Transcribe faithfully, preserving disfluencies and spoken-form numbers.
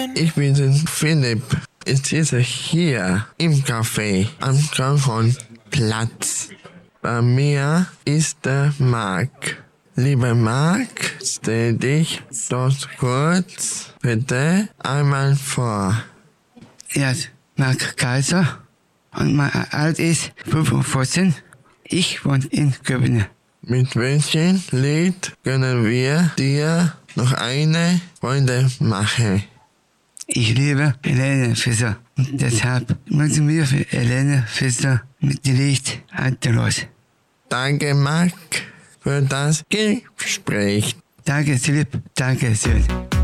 Ich bin Philipp. Ich sitze hier im Café am Krankenplatz. Bei mir ist der Marc. Lieber Marc, stell dich dort kurz bitte einmal vor. Ja, Marc Kaiser und mein Alter ist fünfundvierzig. Ich wohne in Köpenick. Mit welchem Lied können wir dir noch eine Freude machen? Ich liebe Helene Fischer und deshalb müssen wir für Helene Fischer mit dem Lied Atemlos. Danke, Marc, für das Gespräch. Danke, Philipp. Danke schön.